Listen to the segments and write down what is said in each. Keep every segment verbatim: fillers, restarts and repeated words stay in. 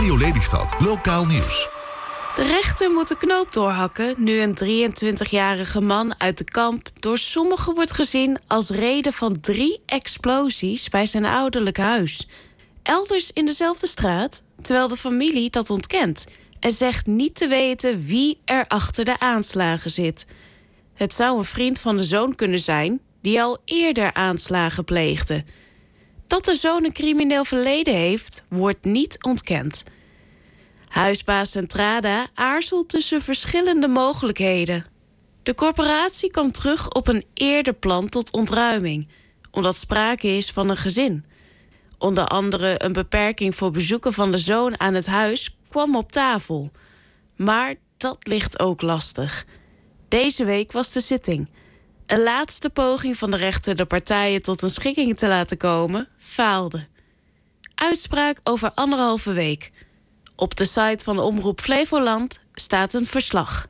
Radio Lelystad, lokaal nieuws. De rechter moet de knoop doorhakken nu een drieëntwintigjarige man uit de Kamp door sommigen wordt gezien als reden van drie explosies bij zijn ouderlijk huis. Elders in dezelfde straat, terwijl de familie dat ontkent en zegt niet te weten wie er achter de aanslagen zit. Het zou een vriend van de zoon kunnen zijn die al eerder aanslagen pleegde. Dat de zoon een crimineel verleden heeft, wordt niet ontkend. Huisbaas Centrada aarzelt tussen verschillende mogelijkheden. De corporatie kwam terug op een eerder plan tot ontruiming, omdat sprake is van een gezin. Onder andere een beperking voor bezoeken van de zoon aan het huis kwam op tafel. Maar dat ligt ook lastig. Deze week was de zitting. Een laatste poging van de rechter de partijen tot een schikking te laten komen, faalde. Uitspraak over anderhalve week. Op de site van Omroep Flevoland staat een verslag.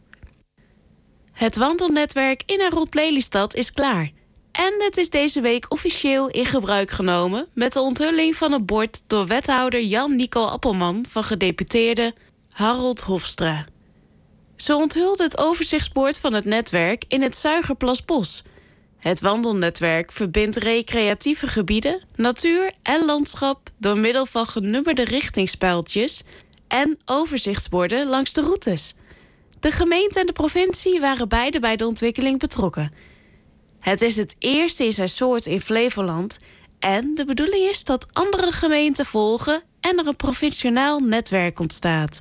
Het wandelnetwerk in en rond Lelystad is klaar. En het is deze week officieel in gebruik genomen met de onthulling van een bord door wethouder Jan-Nico Appelman van gedeputeerde Harold Hofstra. Ze onthulde het overzichtsbord van het netwerk in het Zuigerplasbos. Het wandelnetwerk verbindt recreatieve gebieden, natuur en landschap door middel van genummerde richtingspijltjes en overzichtsborden langs de routes. De gemeente en de provincie waren beide bij de ontwikkeling betrokken. Het is het eerste in zijn soort in Flevoland en de bedoeling is dat andere gemeenten volgen en er een provinciaal netwerk ontstaat.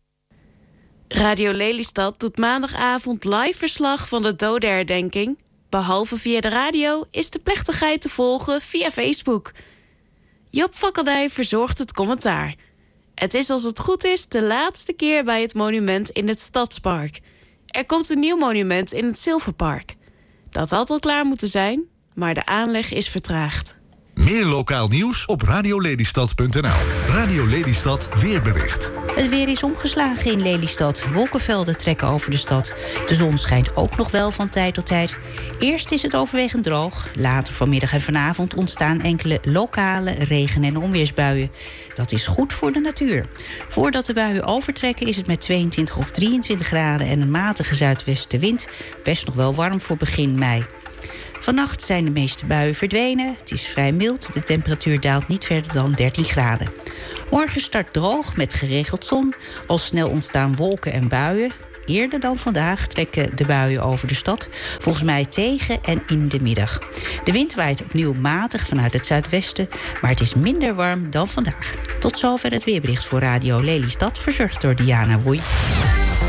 Radio Lelystad doet maandagavond live verslag van de dodenherdenking. Behalve via de radio is de plechtigheid te volgen via Facebook. Job Fakkeldij verzorgt het commentaar. Het is als het goed is de laatste keer bij het monument in het Stadspark. Er komt een nieuw monument in het Zilverpark. Dat had al klaar moeten zijn, maar de aanleg is vertraagd. Meer lokaal nieuws op radiolelystad punt n l. Radio Lelystad weerbericht. Het weer is omgeslagen in Lelystad. Wolkenvelden trekken over de stad. De zon schijnt ook nog wel van tijd tot tijd. Eerst is het overwegend droog. Later vanmiddag en vanavond ontstaan enkele lokale regen- en onweersbuien. Dat is goed voor de natuur. Voordat de buien overtrekken is het met tweeëntwintig of drieëntwintig graden... en een matige zuidwestenwind best nog wel warm voor begin mei. Vannacht zijn de meeste buien verdwenen. Het is vrij mild. De temperatuur daalt niet verder dan dertien graden. Morgen start droog met geregeld zon. Al snel ontstaan wolken en buien. Eerder dan vandaag trekken de buien over de stad. Volgens mij tegen en in de middag. De wind waait opnieuw matig vanuit het zuidwesten. Maar het is minder warm dan vandaag. Tot zover het weerbericht voor Radio Lelystad. Verzorgd door Diana Woei.